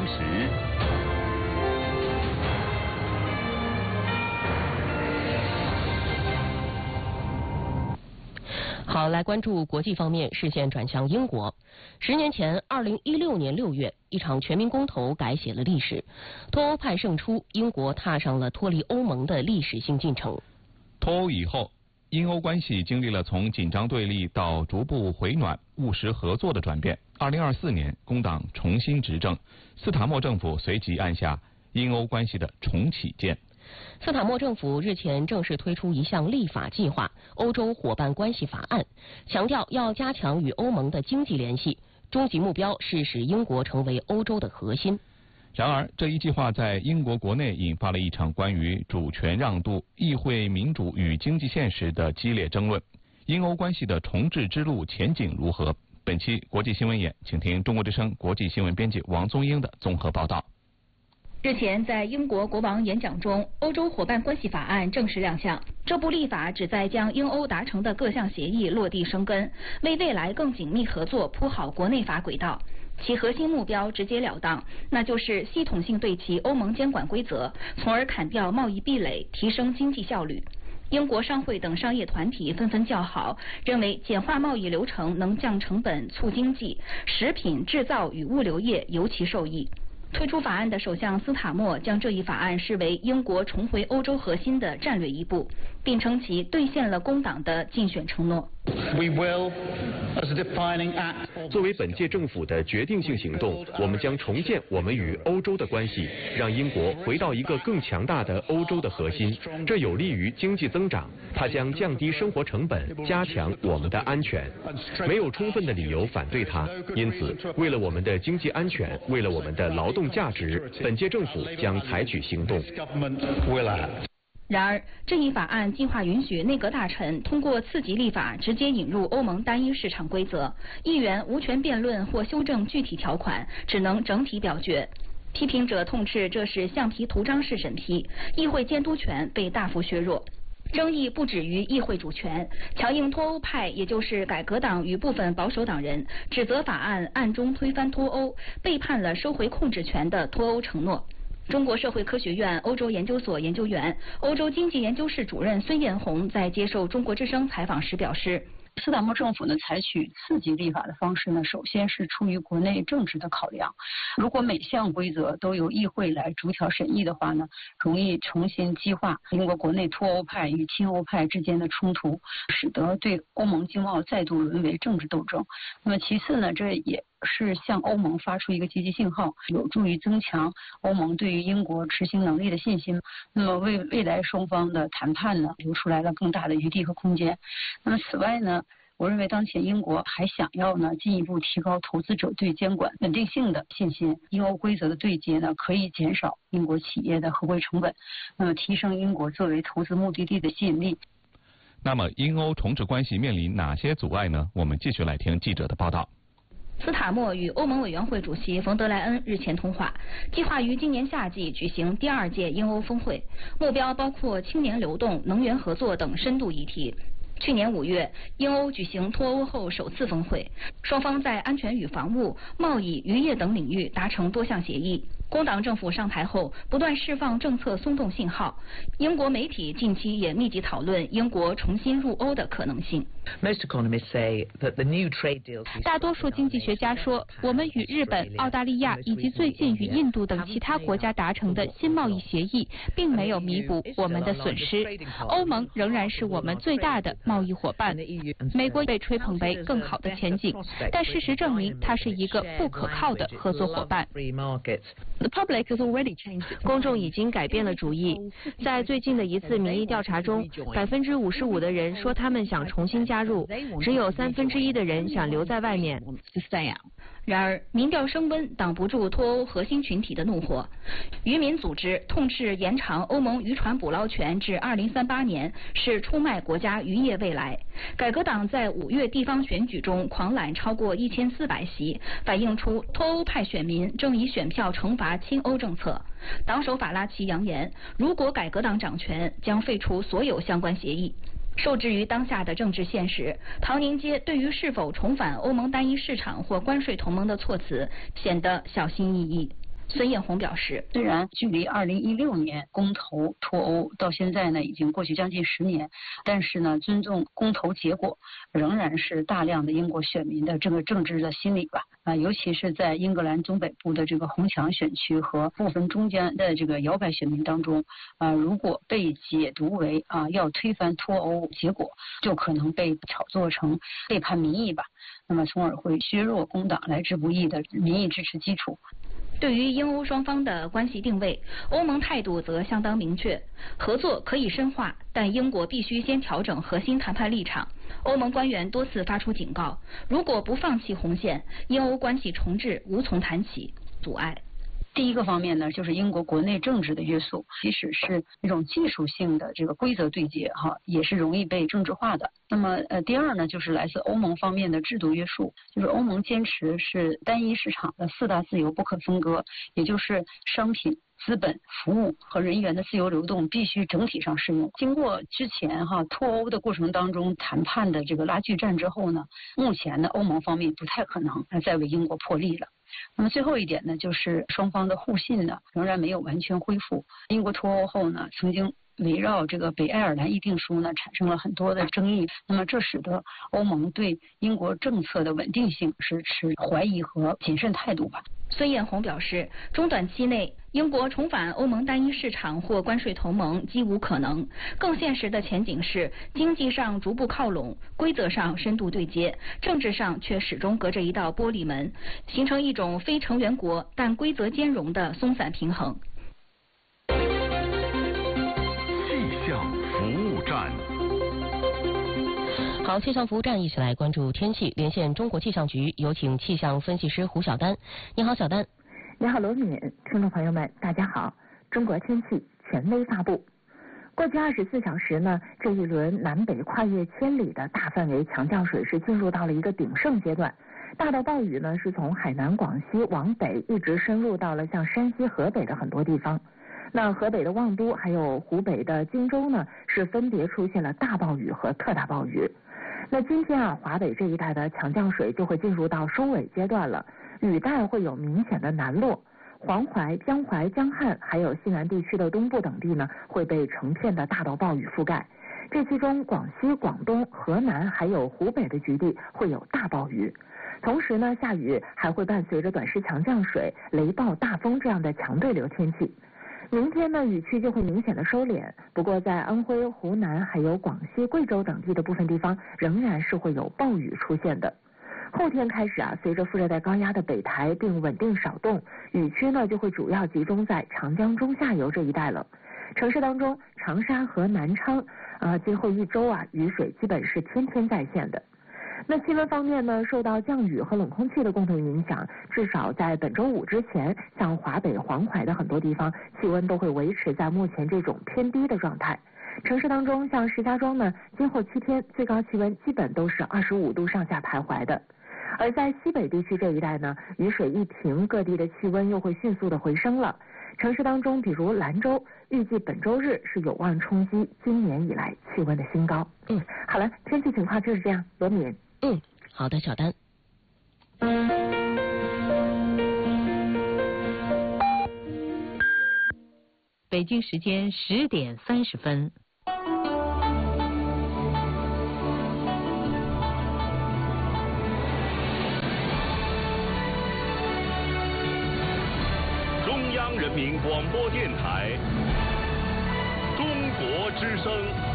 时。 好，来关注国际方面，视线转向英国。10年前，2016年6月，一场全民公投改写了历史，脱欧派胜出，英国踏上了脱离欧盟的历史性进程。 脱欧以后，英欧关系经历了从紧张对立到逐步回暖、务实合作的转变。2024年，工党重新执政，斯塔默政府随即按下英欧关系的重启键。 斯塔默政府日前正式推出一项立法计划——欧洲伙伴关系法案，强调要加强与欧盟的经济联系，终极目标是使英国成为欧洲的核心。 然而，这一计划在英国国内引发了一场关于主权让渡、议会民主与经济现实的激烈争论。英欧关系的重置之路前景如何？本期国际新闻眼，请听中国之声国际新闻编辑王宗英的综合报道。 日前，在英国国王演讲中，欧洲伙伴关系法案正式亮相。这部立法旨在将英欧达成的各项协议落地生根，为未来更紧密合作铺好国内法轨道。其核心目标直截了当，那就是系统性对齐欧盟监管规则，从而砍掉贸易壁垒，提升经济效率。英国商会等商业团体纷纷叫好，认为简化贸易流程能降成本、促经济，食品制造与物流业尤其受益。推出法案的首相斯塔默将这一法案视为英国重回欧洲核心的战略一步，并称其兑现了工党的竞选承诺。 作为本届政府的决定性行动，我们将重建我们与欧洲的关系，让英国回到一个更强大的欧洲的核心。这有利于经济增长，它将降低生活成本，加强我们的安全。没有充分的理由反对它。因此，为了我们的经济安全，为了我们的劳动价值，本届政府将采取行动。 然而，这一法案计划允许内阁大臣通过次级立法直接引入欧盟单一市场规则，议员无权辩论或修正具体条款，只能整体表决。批评者痛斥这是橡皮图章式审批，议会监督权被大幅削弱。争议不止于议会主权，强硬脱欧派，也就是改革党与部分保守党人，指责法案暗中推翻脱欧，背叛了收回控制权的脱欧承诺。中国社会科学院欧洲研究所研究员、欧洲经济研究室主任孙艳红在接受中国之声采访时表示， 斯塔默政府呢采取次级立法的方式呢，首先是出于国内政治的考量。如果每项规则都由议会来逐条审议的话呢，容易重新激化英国国内脱欧派与亲欧派之间的冲突，使得对欧盟经贸再度沦为政治斗争。那么其次呢，这也是向欧盟发出一个积极信号，有助于增强欧盟对于英国执行能力的信心。那么为未来双方的谈判呢，留出来了更大的余地和空间。那么此外呢，我认为当前英国还想要呢进一步提高投资者对监管稳定性的信心。英欧规则的对接呢，可以减少英国企业的合规成本，那么提升英国作为投资目的地的吸引力。 那么英欧重置关系面临哪些阻碍呢？我们继续来听记者的报道。 斯塔默与欧盟委员会主席冯德莱恩日前通话，计划于今年夏季举行第2届英欧峰会，目标包括青年流动、能源合作等深度议题。去年5月，英欧举行脱欧后首次峰会，双方在安全与防务、贸易、渔业等领域达成多项协议。工党政府上台后，不断释放政策松动信号。英国媒体近期也密集讨论英国重新入欧的可能性。 大多数经济学家说，我们与日本、澳大利亚以及最近与印度等其他国家达成的新贸易协议，并没有弥补我们的损失。欧盟仍然是我们最大的贸易伙伴。美国被吹捧为更好的前景，但事实证明它是一个不可靠的合作伙伴。 公众已经改变了主意。在最近的一次民意调查中，55%的人说他们想重新加入，只有1/3的人想留在外面。 然而，民调升温挡不住脱欧核心群体的怒火。渔民组织痛斥延长欧盟渔船捕捞权至2038年是出卖国家渔业未来。改革党在5月地方选举中狂揽超过1400席，反映出脱欧派选民正以选票惩罚亲欧政策。党首法拉奇扬言，如果改革党掌权，将废除所有相关协议。受制于当下的政治现实，唐宁街对于是否重返欧盟单一市场或关税同盟的措辞显得小心翼翼。 孙艳红表示， 虽然距离2016年公投脱欧到现在呢已经过去将近10年，但是呢尊重公投结果仍然是大量的英国选民的这个政治的心理吧。尤其是在英格兰中北部的这个红墙选区和部分中间的这个摇摆选民当中，如果被解读为要推翻脱欧结果，就可能被炒作成背叛民意吧，那么从而会削弱工党来之不易的民意支持基础。 对于英欧双方的关系定位，欧盟态度则相当明确，合作可以深化，但英国必须先调整核心谈判立场。欧盟官员多次发出警告，如果不放弃红线，英欧关系重置无从谈起，阻碍。 第一个方面呢，就是英国国内政治的约束，即使是那种技术性的这个规则对接也是容易被政治化的。那么第二呢，就是来自欧盟方面的制度约束，就是欧盟坚持是单一市场的4大自由不可分割，也就是商品、资本、服务和人员的自由流动必须整体上适用。经过之前脱欧的过程当中谈判的这个拉锯战之后呢，目前呢欧盟方面不太可能再为英国破例了。那么最后一点呢，就是双方的互信呢仍然没有完全恢复。英国脱欧后呢，曾经围绕这个北爱尔兰议定书呢产生了很多的争议，那么这使得欧盟对英国政策的稳定性是持怀疑和谨慎态度吧。 孙艳红表示，中短期内英国重返欧盟单一市场或关税同盟几无可能，更现实的前景是经济上逐步靠拢，规则上深度对接，政治上却始终隔着一道玻璃门，形成一种非成员国但规则兼容的松散平衡。 气象服务站。 好，气象服务站一起来关注天气，连线中国气象局，有请气象分析师胡晓丹。你好，小丹。 你好，罗敏，听众朋友们，大家好。中国天气权威发布。过去24小时呢，这一轮南北跨越千里的大范围强降水是进入到了一个鼎盛阶段。大到暴雨呢是从海南、广西往北一直深入到了像山西、河北的很多地方。那河北的望都还有湖北的荆州呢，是分别出现了大暴雨和特大暴雨。那今天华北这一带的强降水就会进入到收尾阶段了，雨带会有明显的南落，黄淮、江淮、江汉还有西南地区的东部等地呢，会被成片的大到暴雨覆盖。这其中广西、广东、河南还有湖北的局地会有大暴雨。同时呢，下雨还会伴随着短时强降水、雷暴、大风这样的强对流天气。明天呢，雨区就会明显的收敛，不过在安徽、湖南还有广西、贵州等地的部分地方，仍然是会有暴雨出现的。后天开始随着副热带高压的北抬并稳定少动，雨区呢就会主要集中在长江中下游这一带了。城市当中，长沙和南昌今后一周雨水基本是天天在线的。那气温方面呢，受到降雨和冷空气的共同影响，至少在本周五之前，像华北、黄淮的很多地方，气温都会维持在目前这种偏低的状态。城市当中，像石家庄呢，今后7天最高气温基本都是25度上下徘徊的。而在西北地区这一带呢，雨水一停，各地的气温又会迅速的回升了。城市当中，比如兰州，预计本周日是有望冲击今年以来气温的新高。好了，天气情况就是这样，罗敏。 好的，小丹。 北京时间10点30分。 中央人民广播电台，中国之声。